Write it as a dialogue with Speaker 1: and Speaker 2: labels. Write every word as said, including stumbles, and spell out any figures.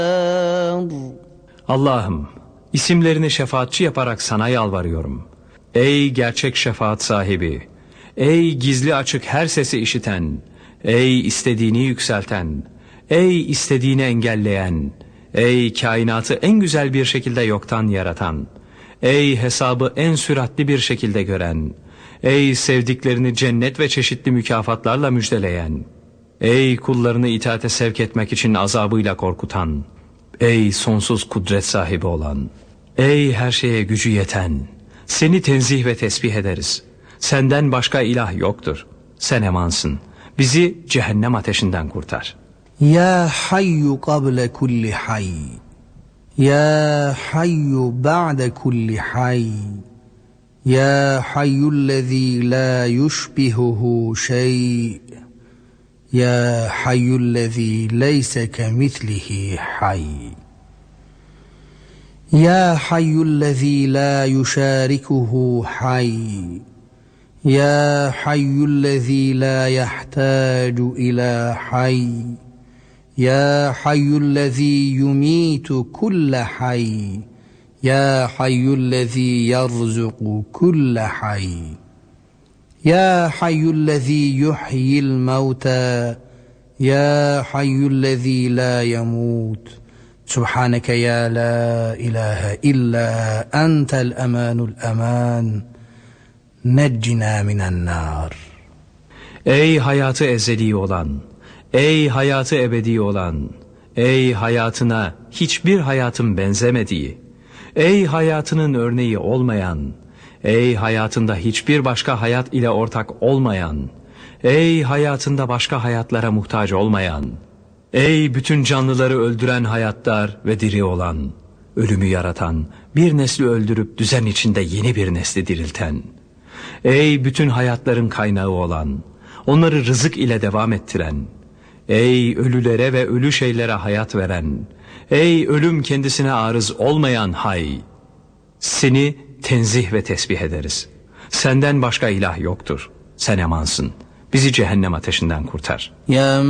Speaker 1: Allah'ım, isimlerini şefaatçi yaparak sana yalvarıyorum. Ey gerçek şefaat sahibi, ey gizli açık her sesi işiten, ey istediğini yükselten, ey istediğini engelleyen, ey kainatı en güzel bir şekilde yoktan yaratan, ey hesabı en süratli bir şekilde gören, ey sevdiklerini cennet ve çeşitli mükafatlarla müjdeleyen, ey kullarını itaate sevk etmek için azabıyla korkutan, ey sonsuz kudret sahibi olan, ey her şeye gücü yeten, seni tenzih ve tesbih ederiz. Senden başka ilah yoktur. Sen emansın. Bizi cehennem ateşinden kurtar.
Speaker 2: Ya hayyu kable kulli hayy. Ya hayyu ba'de kulli hayy. Ya hayyullezî la yushbihuhu şey. Ya hayyullezî leyse kemitlihi hayy. Ya hayyullezî la yuşârikuhu hayy. Ya hayyullezî la yahtâcu ilâ hayy. Ya hayyullezî yumîtu kulle hayy. Ya hayyullezî yerzuku kulle hayy. Ya hayyullezî yuhyil mevtâ. Ya hayyullezî la yemût. Subhaneke ya la ilahe illa entel emanul eman. Neccina minen nar.
Speaker 1: Ey hayatı ezeli olan, ey hayatı ebedi olan, ey hayatına hiçbir hayatın benzemediği, ey hayatının örneği olmayan, ey hayatında hiçbir başka hayat ile ortak olmayan, ey hayatında başka hayatlara muhtaç olmayan, ey bütün canlıları öldüren hayattar ve diri olan, ölümü yaratan, bir nesli öldürüp düzen içinde yeni bir nesli dirilten, ey bütün hayatların kaynağı olan, onları rızık ile devam ettiren, ey ölülere ve ölü şeylere hayat veren, ey ölüm kendisine arız olmayan hay, seni tenzih ve tesbih ederiz. Senden başka ilah yoktur. Sen emansın. Bizi cehennem ateşinden kurtar.
Speaker 2: Ya